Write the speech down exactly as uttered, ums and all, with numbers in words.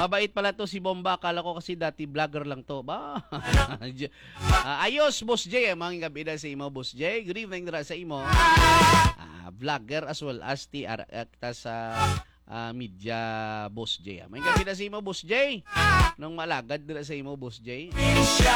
Mabait pala to si Bomba. Akala ko kasi dati vlogger lang to. Ba? uh, ayos, Boss J. Mga gabi na sa imo, Boss J. Good evening na sa imo. Uh, vlogger as well as T R acta sa uh, media, Boss J. Mga gabi na sa imo, Boss J. Nung malagad na sa imo, Boss J.